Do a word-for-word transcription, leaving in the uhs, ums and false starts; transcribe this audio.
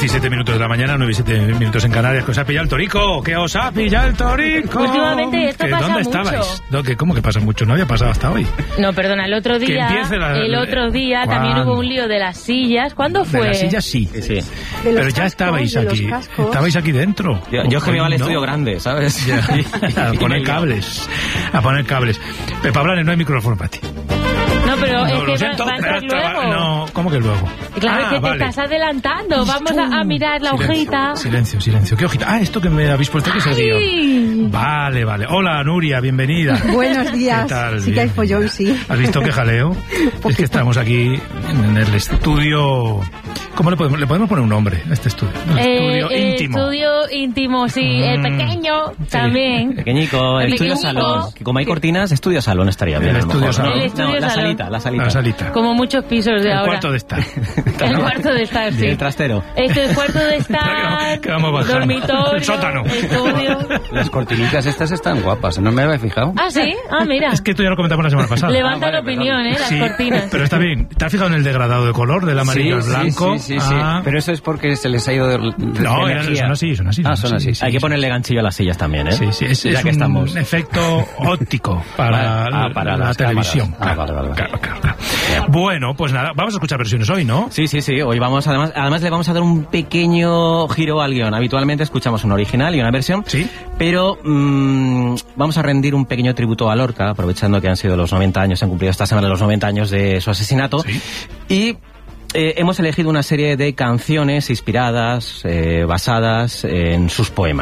diecisiete minutos de la mañana, nueve y siete minutos en Canarias. ¿Que os ha pillado el torico? ¿Que os ha pillado el torico? Últimamente esto pasa ¿Dónde mucho. estabais? ¿No, que, ¿Cómo que pasa mucho? No había pasado hasta hoy. No, perdona, el otro día, la, el otro día también hubo un lío de las sillas. ¿Cuándo fue? De las sillas sí. sí. Pero cascos, ya estabais aquí. Estabais aquí dentro. Yo, yo es que me va al no. estudio grande, ¿sabes? Ya, a poner cables. A poner cables. Pepa Blanes, no hay micrófono para ti. No, pero No, es lo que siento, va, va a entrar pero luego. No, ¿cómo que luego? Claro, Ah, que te vale. estás adelantando. Vamos a, a mirar la Silencio, hojita. Silencio, silencio. ¿Qué hojita? Ah, esto que me habéis puesto que es el guión. Vale, vale. Hola, Nuria, bienvenida. Buenos días. ¿Qué tal? Sí que Bien. hay follón, sí. ¿Has visto qué jaleo? Es que estamos aquí en el estudio... ¿Cómo le podemos, le podemos poner un nombre a este estudio? El Eh, estudio el íntimo. estudio íntimo, sí. El Mm, pequeño sí. también. Pequeñico, el El estudio pequeñico. salón. Que como hay cortinas, estudio salón estaría bien. El a lo estudio mejor, salón. ¿no? El estudio No, la salón. salita, la salita. La salita. Como muchos pisos de El ahora. cuarto de estar. El cuarto de estar, sí. El trastero. Este es cuarto de estar, Que vamos bajando. dormitorio, El sótano. estudio. Las cortinitas estas están guapas, ¿no me había fijado? Ah, ¿sí? Ah, mira. Es que tú ya lo comentamos la semana pasada. Levanta Ah, vale, la opinión, ¿eh? Las Sí, cortinas. pero está bien. ¿Te has fijado en el degradado de color del amarillo al sí, blanco? Sí, sí, sí. Ah. Pero eso es porque se les ha ido de, de No, de eran- energía. son así, son así. Ah, son así. sí, Hay sí. que ponerle ganchillo a las sillas también, ¿eh? Sí, sí, es, ya es que un estamos. efecto óptico para, Vale. Ah, para la las televisión. cámaras. Ah, vale, vale, vale. Claro, claro, claro. Bueno, pues nada, vamos a escuchar versiones hoy, ¿no? Sí, sí, sí. Hoy vamos, además, además le vamos a dar un pequeño giro al guión. Habitualmente escuchamos un original y una versión. Sí. Pero mmm, vamos a rendir un pequeño tributo a Lorca, aprovechando que han sido los noventa años, se han cumplido esta semana los noventa años de su asesinato. Sí. Y eh, hemos elegido una serie de canciones inspiradas, eh, basadas en sus poemas.